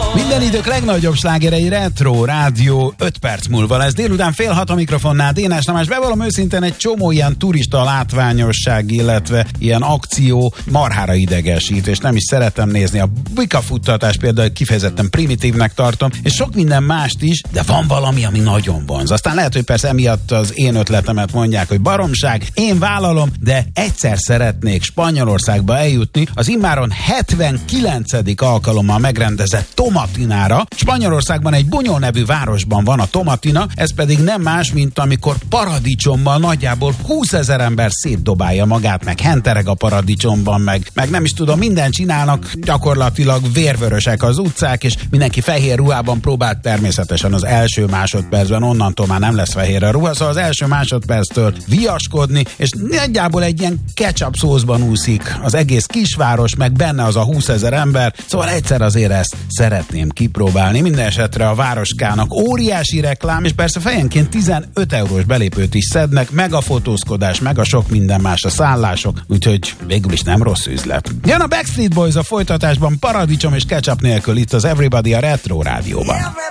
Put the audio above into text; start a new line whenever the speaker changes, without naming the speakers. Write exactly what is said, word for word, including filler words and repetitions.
Minden idők legnagyobb slágerei Retro Rádió öt perc múlva lesz. Délután fél hat a mikrofonnál Dénes Tamás. Bevallom őszintén, egy csomó ilyen turista látványosság, illetve ilyen akció marhára idegesít, és nem is szeretem nézni. A bikafuttatás például kifejezetten primitívnek tartom, és sok minden mást is, de van valami, ami nagyon vonz. Aztán lehet, hogy persze emiatt az én ötletemet mondják, hogy baromság, én vállalom, de egyszer szeretnék Spanyolországba eljutni az immáron hetvenkilencedik alkalommal megrendezett Tomatinára. Spanyolországban egy Buñol nevű városban van a Tomatina, ez pedig nem más, mint amikor paradicsommal nagyjából húszezer ember szétdobálja magát, meg hentereg a paradicsomban, meg, meg nem is tudom, mindent csinálnak, gyakorlatilag vérvörösek az utcák, és mindenki fehér ruhában próbál, természetesen az első másodpercben, onnantól már nem lesz fehér a ruha, szóval az első másodperctől viaskodni, és nagyjából egy ilyen ketchup szószban úszik az egész kisváros, meg benne az a húszezer ember, szóval egyszer azért ezt szeretném kipróbálni. Minden esetre a városkának óriási reklám, és persze fejenként tizenöt eurós belépőt is szednek, meg a fotózkodás, meg a sok minden más, a szállások, úgyhogy végül is nem rossz üzlet. Jön a Backstreet Boys a folytatásban paradicsom és ketchup nélkül itt az Everybody a Retro Rádióban.